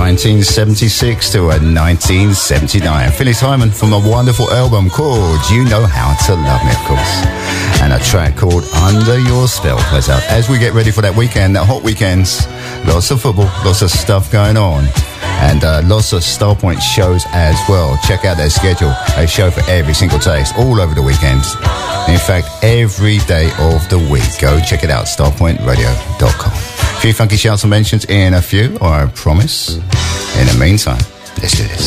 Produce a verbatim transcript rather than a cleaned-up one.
nineteen seventy-six to a nineteen seventy-nine. Phyllis Hyman from a wonderful album called You Know How to Love Me, of course. And a track called Under Your Spell plays out as we get ready for that weekend, that hot weekends. Lots of football, lots of stuff going on. And uh, lots of Starpoint shows as well. Check out their schedule. A show for every single day. It's all over the weekends. In fact, every day of the week. Go check it out, starpoint radio dot com. A few funky shouts and mentions in a few, I promise. In the meantime, let's do this.